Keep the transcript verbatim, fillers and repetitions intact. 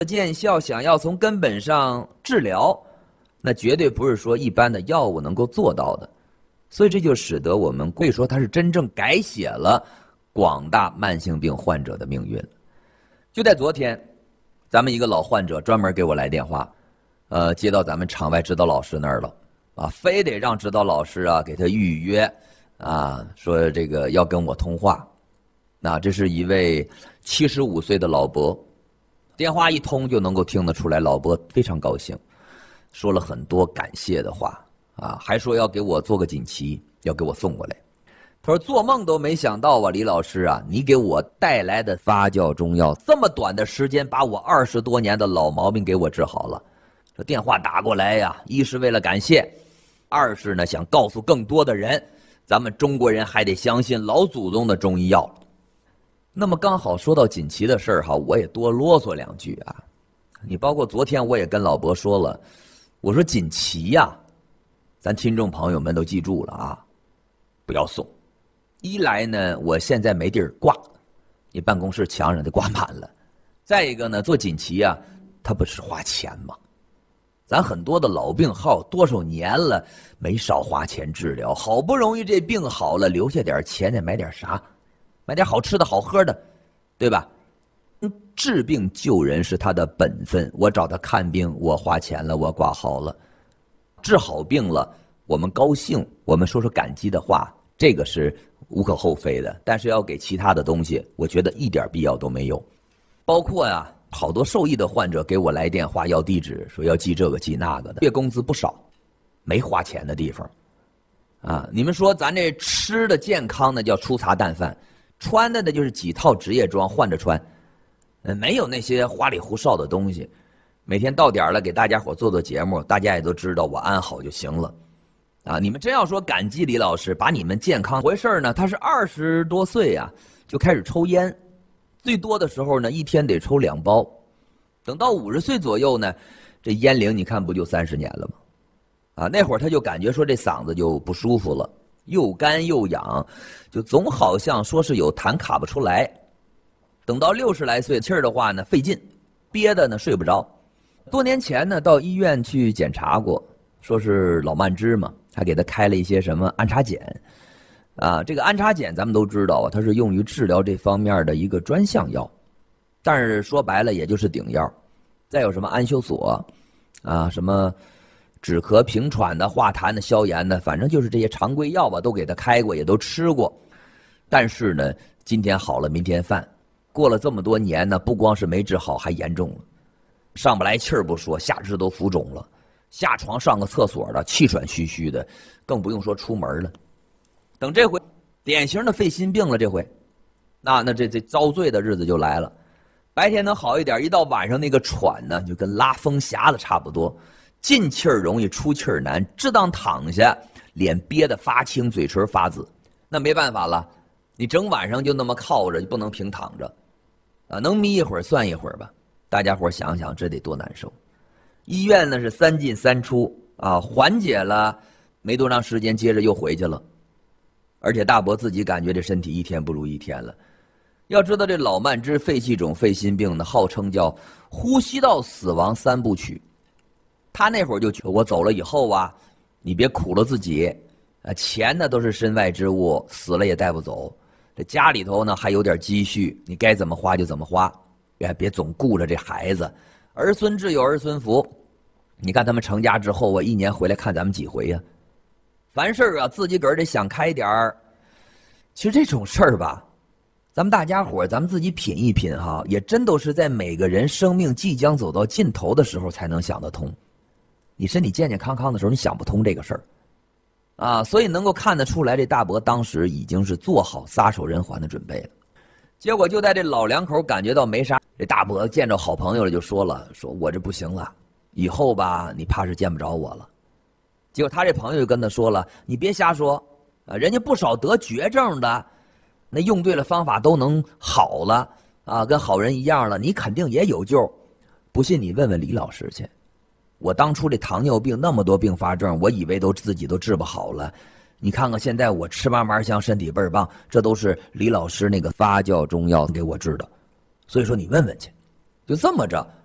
见效，想要从根本上治疗，那绝对不是说一般的药物能够做到的。所以这就使得我们可以说它是真正改写了广大慢性病患者的命运。就在昨天，咱们一个老患者专门给我来电话，呃，接到咱们场外指导老师那儿了，啊，非得让指导老师啊给他预约，啊，说这个要跟我通话。那这是一位七十五岁的老伯，电话一通就能够听得出来，老伯非常高兴，说了很多感谢的话，啊，还说要给我做个锦旗，要给我送过来。他说做梦都没想到啊，李老师啊，你给我带来的发酵中药，这么短的时间把我二十多年的老毛病给我治好了。这电话打过来呀，一是为了感谢，二是呢想告诉更多的人，咱们中国人还得相信老祖宗的中医药。那么刚好说到锦旗的事儿哈，我也多啰嗦两句啊。你包括昨天我也跟老伯说了，我说锦旗呀，咱听众朋友们都记住了啊，不要送。一来呢，我现在没地儿挂，你办公室墙上都挂满了。再一个呢，做锦旗啊，它不是花钱吗？咱很多的老病号多少年了，没少花钱治疗，好不容易这病好了，留下点钱再买点啥？买点好吃的好喝的，对吧？治病救人是他的本分，我找他看病，我花钱了，我挂号了，治好病了，我们高兴，我们说说感激的话，这个是无可厚非的。但是要给其他的东西，我觉得一点必要都没有。包括呀、啊，好多受益的患者给我来电话要地址，说要寄这个寄那个的，月工资不少，没花钱的地方啊。你们说咱这吃的健康的叫粗茶淡饭，穿的呢就是几套职业装换着穿，呃，没有那些花里胡哨的东西。每天到点了给大家伙做做节目，大家也都知道我安好就行了。啊，你们真要说感激李老师，把你们健康回事呢？他是二十多岁呀、啊、就开始抽烟，最多的时候呢一天得抽两包，等到五十岁左右呢，这烟龄你看不就三十年了吗？啊，那会儿他就感觉说这嗓子就不舒服了。又干又痒，就总好像说是有痰卡不出来。等到六十来岁气儿的话呢，费劲，憋的呢睡不着。多年前呢，到医院去检查过，说是老慢支嘛，还给他开了一些什么安插碱。啊，这个安插碱咱们都知道啊，它是用于治疗这方面的一个专项药，但是说白了也就是顶药。再有什么安休索，啊，什么止咳平喘的、化痰的、消炎的，反正就是这些常规药吧，都给他开过，也都吃过。但是呢，今天好了，明天犯，过了这么多年呢，不光是没治好，还严重了，上不来气儿不说，下肢都浮肿了，下床上个厕所的气喘吁吁的，更不用说出门了。等这回典型的肺心病了，这回，那那这这遭罪的日子就来了。白天能好一点，一到晚上那个喘呢，就跟拉风匣子差不多。进气儿容易，出气儿难，只当躺下，脸憋得发青，嘴唇发紫，那没办法了，你整晚上就那么靠着，就不能平躺着，啊，能眯一会儿算一会儿吧。大家伙想想，这得多难受。医院呢是三进三出啊，缓解了没多长时间，接着又回去了。而且大伯自己感觉这身体一天不如一天了。要知道这老慢支、肺气肿、肺心病呢，号称叫呼吸道死亡三部曲。他那会儿就觉得我走了以后啊，你别苦了自己，啊，钱呢都是身外之物，死了也带不走。这家里头呢还有点积蓄，你该怎么花就怎么花，别别总顾着这孩子，儿孙自有儿孙福。你看他们成家之后啊，一年回来看咱们几回呀、啊？凡事啊自己个儿得想开点儿。其实这种事儿吧，咱们大家伙咱们自己品一品哈，也真都是在每个人生命即将走到尽头的时候才能想得通。你身体健健康康的时候，你想不通这个事儿，啊，所以能够看得出来，这大伯当时已经是做好撒手人寰的准备了。结果就在这老两口感觉到没啥，这大伯见着好朋友了，就说了：“说我这不行了，以后吧，你怕是见不着我了。”结果他这朋友就跟他说了：“你别瞎说，啊，人家不少得绝症的，那用对了方法都能好了啊，跟好人一样了，你肯定也有救。不信你问问李老师去。”我当初这糖尿病那么多并发症，我以为都自己都治不好了，你看看现在我吃嘛嘛香，身体倍儿棒，这都是李老师那个发酵中药给我治的。所以说你问问去。就这么着，